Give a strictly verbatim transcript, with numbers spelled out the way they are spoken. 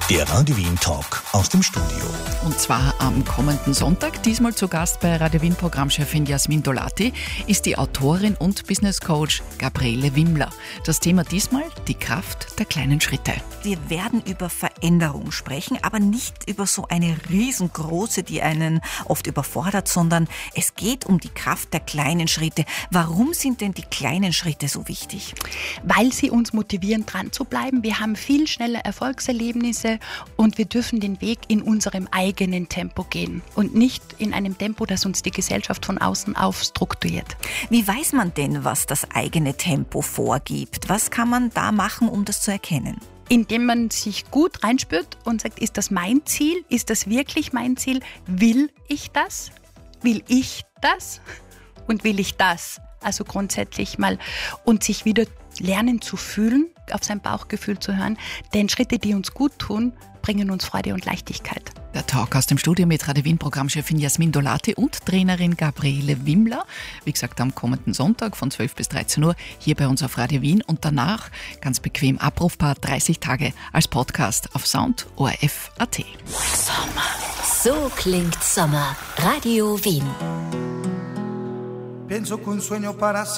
Der Radio Wien Talk aus dem Studio. Und zwar am kommenden Sonntag. Diesmal zu Gast bei Radio Wien Programmchefin Jasmin Dolati ist die Autorin und Business Coach Gabriele Wimmler. Das Thema diesmal die Kraft der kleinen Schritte. Wir werden über Veränderung sprechen, aber nicht über so eine riesengroße, die einen oft überfordert, sondern es geht um die Kraft der kleinen Schritte. Warum sind denn die kleinen Schritte so wichtig? Weil sie uns motivieren, dran zu bleiben. Wir haben viel schneller Erfolgserlebnisse und wir dürfen den Weg in unserem eigenen Tempo gehen und nicht in einem Tempo, das uns die Gesellschaft von außen aufstrukturiert. Wie weiß man denn, was das eigene Tempo vorgibt? Was kann man da machen, um das zu erkennen? Indem man sich gut reinspürt und sagt, ist das mein Ziel? Ist das wirklich mein Ziel? Will ich das? Will ich das? Und will ich das? Also grundsätzlich mal und sich wieder lernen zu fühlen, auf sein Bauchgefühl zu hören. Denn Schritte, die uns gut tun, bringen uns Freude und Leichtigkeit. Der Talk aus dem Studio mit Radio Wien Programmchefin Jasmin Dolati und Trainerin Gabriele Wimmler. Wie gesagt, am kommenden Sonntag von zwölf bis dreizehn Uhr hier bei uns auf Radio Wien und danach ganz bequem abrufbar dreißig Tage als Podcast auf Sound O R F Punkt A T. Sommer. So klingt Sommer. Radio Wien. Penso che un sogno para